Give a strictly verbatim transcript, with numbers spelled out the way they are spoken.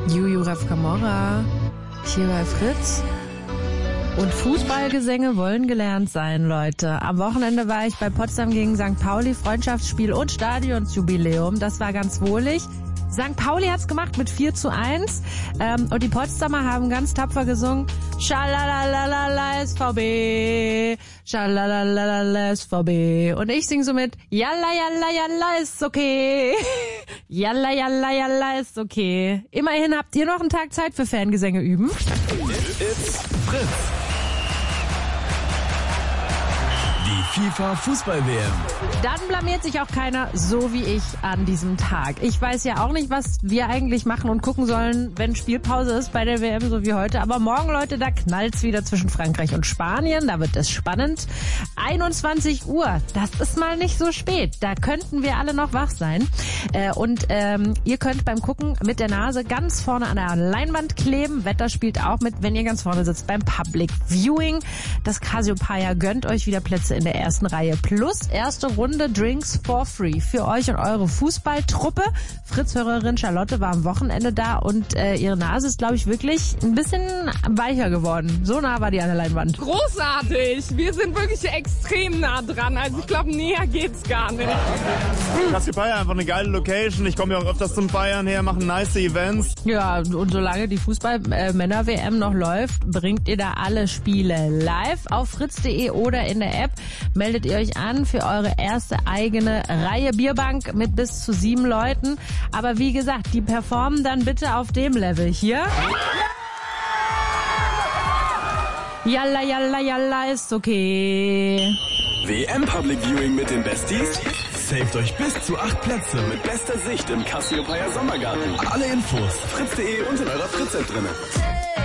Juju Raf Camorra, hier bei Fritz. Und Fußballgesänge wollen gelernt sein, Leute. Am Wochenende war ich bei Potsdam gegen Sankt Pauli, Freundschaftsspiel und Stadionsjubiläum. Das war ganz wohlig. Sankt Pauli hat's gemacht mit vier zu eins. Ähm, und die Potsdamer haben ganz tapfer gesungen. Schalalalala S V B, Schalalalala S V B. Und ich sing so mit Jalla, jalla, jalla, ist okay. Jalla, jalla, jalla, ist okay. Immerhin habt ihr noch einen Tag Zeit für Fangesänge üben. It's Fritz. Die FIFA-Fußball-W M. Dann blamiert sich auch keiner so wie ich an diesem Tag. Ich weiß ja auch nicht, was wir eigentlich machen und gucken sollen, wenn Spielpause ist bei der W M, so wie heute. Aber morgen, Leute, da knallt's wieder zwischen Frankreich und Spanien. Da wird es spannend. einundzwanzig Uhr, das ist mal nicht so spät. Da könnten wir alle noch wach sein. Äh, und ähm, ihr könnt beim Gucken mit der Nase ganz vorne an der Leinwand kleben. Wetter spielt auch mit, wenn ihr ganz vorne sitzt beim Public Viewing. Das Cassiopeia gönnt euch wieder Plätze in der ersten Reihe. Plus erste Runde Drinks for free für euch und eure Fußballtruppe. Fritz-Hörerin Charlotte war am Wochenende da und äh, ihre Nase ist, glaube ich, wirklich ein bisschen weicher geworden. So nah war die an der Leinwand. Großartig! Wir sind wirklich extrem nah dran. Also ich glaube, näher geht's gar nicht. Cassiopeia, einfach eine geile Location. Ich komme ja auch öfters zum Feiern her, machen nice Events. Ja, und solange die Fußball-Männer-W M noch läuft, bringt ihr da alle Spiele live auf fritz punkt de oder in der App. Meldet ihr euch an für eure erste eigene Reihe Bierbank mit bis zu sieben Leuten. Aber wie gesagt, die performen dann bitte auf dem Level hier. Jalla, jalla, jalla, ist okay. W M Public Viewing mit den Besties? Saved euch bis zu acht Plätze mit bester Sicht im Cassiopeia Sommergarten. Alle Infos fritz punkt de und in eurer Fritz-App drinne.